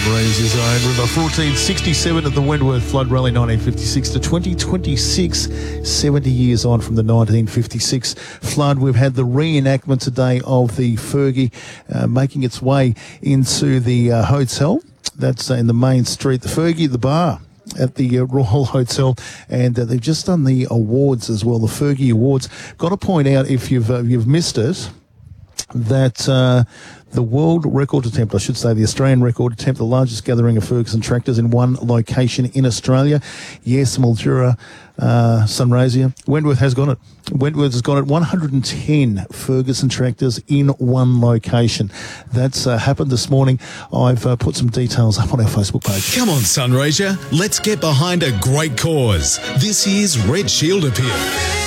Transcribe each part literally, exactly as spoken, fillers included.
Breezy Zone. River fourteen sixty-seven at the Wentworth Flood Rally nineteen fifty-six to twenty twenty-six, seventy years on from the nineteen fifty-six flood. We've had the reenactment today of the Fergie uh, making its way into the uh, hotel. That's uh, in the main street. The Fergie, the bar at the uh, Royal Hotel, and uh, they've just done the awards as well, the Fergie Awards. Got to point out, if you've uh, you've missed it, that uh, the world record attempt, I should say the Australian record attempt, the largest gathering of Ferguson tractors in one location in Australia. Yes, Mildura, uh, Sunraysia. Wentworth has got it. Wentworth has got it. one hundred ten Ferguson tractors in one location. That's uh, happened this morning. I've uh, put some details up on our Facebook page. Come on, Sunraysia. Let's get behind a great cause. This year's Red Shield Appeal.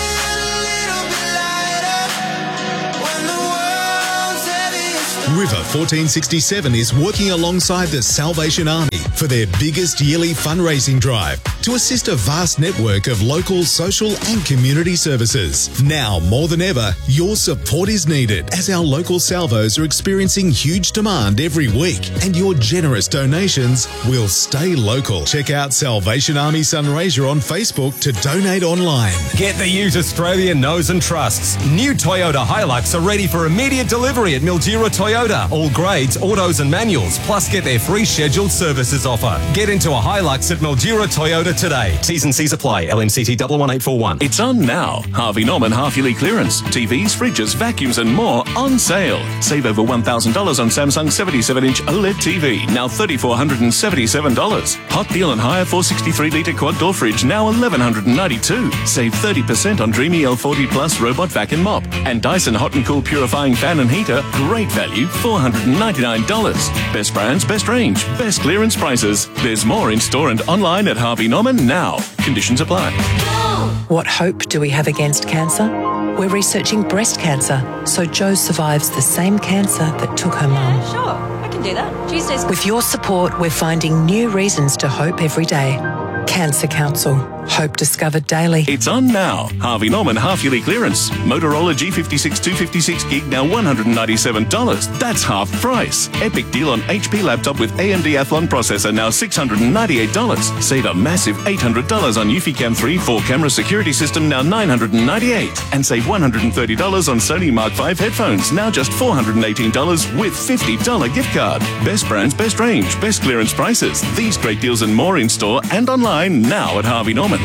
River fourteen sixty-seven is working alongside the Salvation Army for their biggest yearly fundraising drive to assist a vast network of local social and community services. Now, more than ever, your support is needed as our local salvos are experiencing huge demand every week, and your generous donations will stay local. Check out Salvation Army Sunraysia on Facebook to donate online. Get the ute Australia knows and trusts. New Toyota Hilux are ready for immediate delivery at Mildura Toyota. All grades, autos and manuals, plus get their free scheduled services offer. Get into a Hilux at Mildura Toyota today. T's and C's apply. L M C T one one eight four one. It's on now. Harvey Norman half-yearly clearance. T Vs, fridges, vacuums and more on sale. Save over one thousand dollars on Samsung seventy-seven inch OLED T V. Now three thousand four hundred seventy-seven dollars. Hot deal on higher four hundred sixty-three litre quad door fridge. Now one thousand one hundred ninety-two dollars. Save thirty percent on Dreamy L forty Plus robot vac and mop. And Dyson Hot and Cool purifying fan and heater. Great value. four hundred ninety-nine dollars. Best brands, best range, best clearance prices. There's more in store and online at Harvey Norman now. Conditions apply. What hope do we have against cancer? We're researching breast cancer, so Jo survives the same cancer that took her mum. Sure, I can do that. Tuesdays. With your support, we're finding new reasons to hope every day. Cancer Council. Hope discovered daily. It's on now. Harvey Norman half-yearly clearance. Motorola G fifty-six two fifty-six gig now one hundred ninety-seven dollars. That's half price. Epic deal on H P laptop with A M D Athlon processor now six hundred ninety-eight dollars. Save a massive eight hundred dollars on Eufy-Cam three four-camera security system now nine hundred ninety-eight dollars. And save one hundred thirty dollars on Sony Mark five headphones now just four hundred eighteen dollars with fifty dollars gift card. Best brands, best range, best clearance prices. These great deals and more in store and online now at Harvey Norman.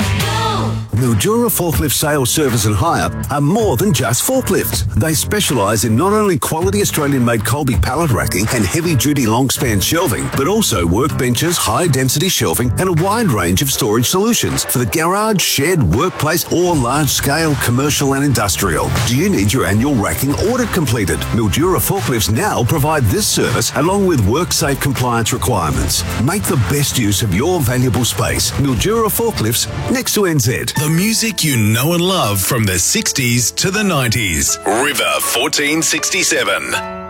Mildura Forklift Sales, Service and Hire are more than just forklifts. They specialise in not only quality Australian-made Colby pallet racking and heavy-duty long-span shelving, but also workbenches, high-density shelving and a wide range of storage solutions for the garage, shed, workplace or large-scale commercial and industrial. Do you need your annual racking audit completed? Mildura Forklifts now provide this service along with WorkSafe compliance requirements. Make the best use of your valuable space. Mildura Forklifts, next to N Z. The music you know and love from the sixties to the nineties. River fourteen sixty-seven.